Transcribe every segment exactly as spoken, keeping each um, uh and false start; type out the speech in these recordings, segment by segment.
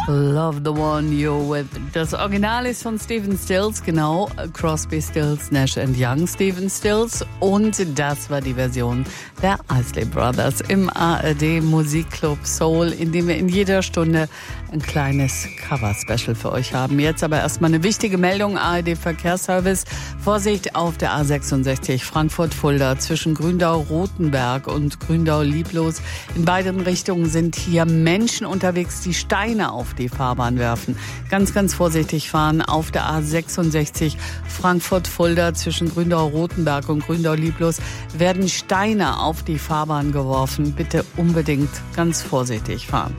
Love the one you're with. Das Original ist von Stephen Stills, genau. Crosby, Stills, Nash and Young, Stephen Stills. Und das war die Version der Isley Brothers im A R D Musikclub Soul, in dem wir in jeder Stunde ein kleines Cover-Special für euch haben. Jetzt aber erstmal eine wichtige Meldung. A R D Verkehrsservice. Vorsicht auf der A sechsundsechzig Frankfurt-Fulda zwischen Gründau-Rotenberg und Gründau-Lieblos. In beiden Richtungen sind hier Menschen unterwegs, die Steine auf die Fahrbahn werfen. Ganz, ganz vorsichtig fahren auf der A sechsundsechzig Frankfurt-Fulda zwischen Gründau-Rotenberg und Gründau-Lieblos werden Steine auf die Fahrbahn geworfen. Bitte unbedingt ganz vorsichtig fahren.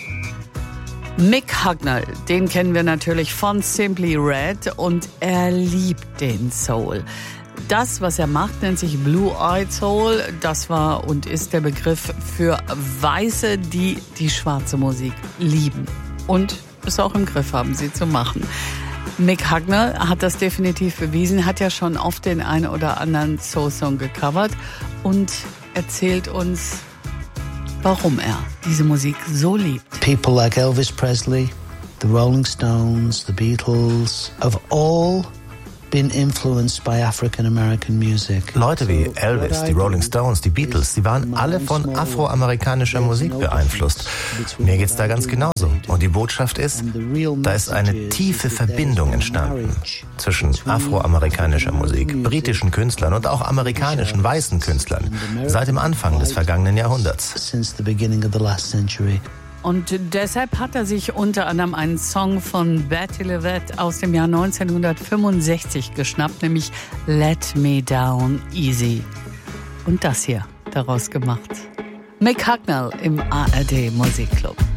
Mick Hucknall, den kennen wir natürlich von Simply Red und er liebt den Soul. Das, was er macht, nennt sich Blue-Eyed Soul. Das war und ist der Begriff für Weiße, die die schwarze Musik lieben und es auch im Griff haben, sie zu machen. Mick Hucknall hat das definitiv bewiesen, hat ja schon oft den einen oder anderen Soul-Song gecovert und erzählt uns, warum er diese Musik so liebt. People like Elvis Presley, the Rolling Stones, the Beatles, have all been influenced by African American music. Leute wie Elvis, die Rolling Stones, die Beatles, die waren alle von afroamerikanischer Musik beeinflusst. Mir geht's da ganz genauso. Und die Botschaft ist, da ist eine tiefe Verbindung entstanden zwischen afroamerikanischer Musik, britischen Künstlern und auch amerikanischen weißen Künstlern seit dem Anfang des vergangenen Jahrhunderts. Und deshalb hat er sich unter anderem einen Song von Betty LaVette aus dem Jahr neunzehnhundertfünfundsechzig geschnappt, nämlich Let Me Down Easy. Und das hier daraus gemacht. Mick Hucknall im A R D Musikclub.